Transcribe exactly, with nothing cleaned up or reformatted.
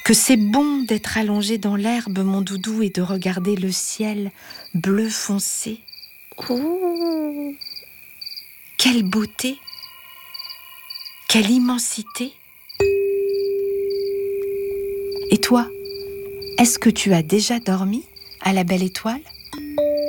que c'est bon d'être allongé dans l'herbe, mon doudou, et de regarder le ciel bleu foncé. Oh, quelle beauté! Quelle immensité! Et toi, est-ce que tu as déjà dormi à la belle étoile ?